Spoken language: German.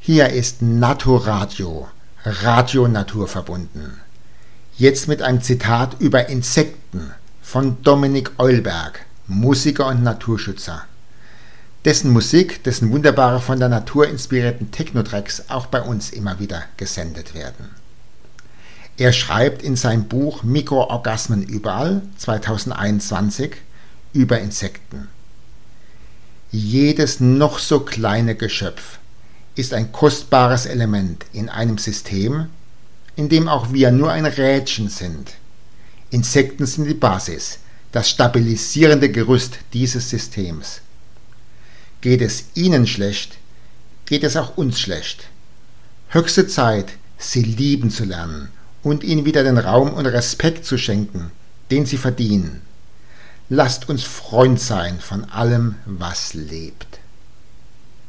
Hier ist Naturadio, Radio naturverbunden. Jetzt mit einem Zitat über Insekten von Dominik Eulberg, Musiker und Naturschützer, dessen Musik, dessen wunderbare von der Natur inspirierten Techno-Tracks auch bei uns immer wieder gesendet werden. Er schreibt in seinem Buch Mikroorgasmen überall 2021 über Insekten. Jedes noch so kleine Geschöpf ist ein kostbares Element in einem System, in dem auch wir nur ein Rädchen sind. Insekten sind die Basis, das stabilisierende Gerüst dieses Systems. Geht es ihnen schlecht, geht es auch uns schlecht. Höchste Zeit, sie lieben zu lernen und ihnen wieder den Raum und Respekt zu schenken, den sie verdienen. Lasst uns Freund sein von allem, was lebt.